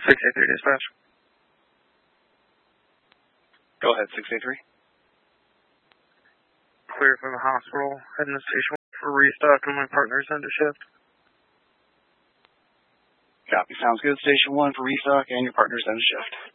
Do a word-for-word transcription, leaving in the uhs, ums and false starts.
six eight three dispatch. Go ahead, six eight three. Clear from the hospital, heading to station one for restock and my partner's end of shift. Copy, sounds good. Station one for restock and your partner's end of shift.